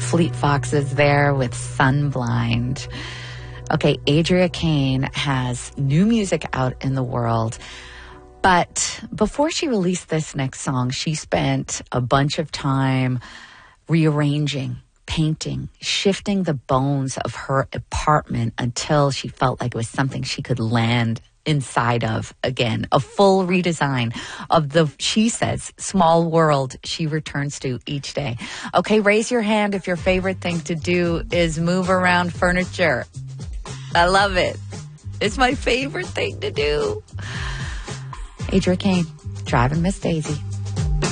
Fleet Foxes there with Sunblind. Okay, Adria Kane has new music out in the world. But before she released this next song, she spent a bunch of time rearranging, painting, shifting the bones of her apartment until she felt like it was something she could land inside of again. A full redesign of the, she says, small world she returns to each day. Okay, raise your hand if your favorite thing to do is move around furniture. I love it. It's my favorite thing to do. Adria Kane, Driving Miss Daisy.